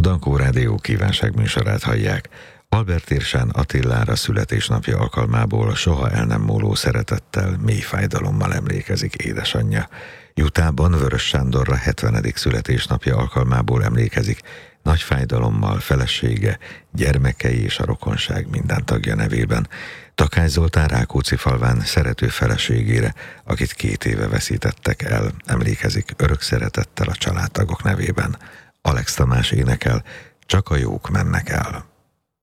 Dankó Rádió kívánságműsorát hallják. Albert Irsán Attilára születésnapja alkalmából soha el nem múló szeretettel, mély fájdalommal emlékezik édesanyja. Jutában Vörös Sándorra 70. születésnapja alkalmából emlékezik nagy fájdalommal felesége, gyermekei és a rokonság minden tagja nevében. Takács Zoltán Rákóczifalván szerető feleségére, akit 2 éve veszítettek el, emlékezik örök szeretettel a családtagok nevében. Alex Tamás énekel, Csak a jók mennek el.